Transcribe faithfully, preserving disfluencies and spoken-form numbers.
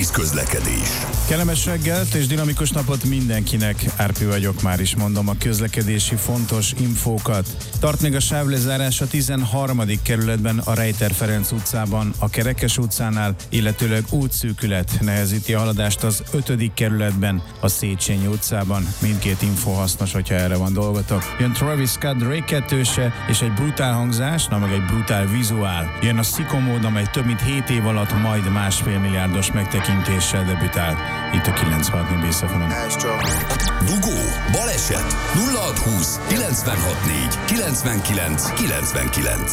közlekedés. Kellemes reggelt és dinamikus napot mindenkinek. Árpi vagyok, már is mondom a közlekedési fontos infókat. Tart még a sávlezárás a tizenharmadik kerületben, a Rejter Ferenc utcában, a Kerekes utcánál, illetőleg útszűkület nehezíti a haladást az ötödik kerületben, a Széchenyi utcában. Mindkét info hasznos, hogyha erre van dolgotok. Jön Travis Scott Drake kettőse és egy brutál hangzás, na meg egy brutál vizuál. Jön a Sicko Mode, amely több mint hét év alatt majd másfél milliárdos megtekintéssel debütál. Itt a kilencvenhat Név Dugó, baleset, nulla hat húsz, kilencvenhat négy, kilencvenkilenc, kilencvenkilenc.